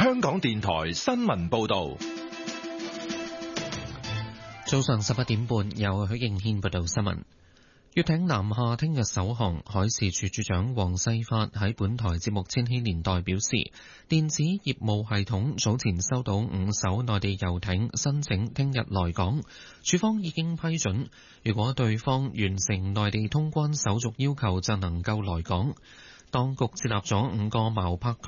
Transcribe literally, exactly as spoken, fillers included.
香港電台新聞報道。 早上十一點半，由許敬軒報道新聞。粵艇南下聽日首航，海事處處長黃世發喺本台節目《千禧年代》表示，電子業務系統早前收到五艘內地遊艇申請聽日來港，處方已經批准，如果對方完成內地通關手續要求，就能夠來港。當局設立咗五個錨泊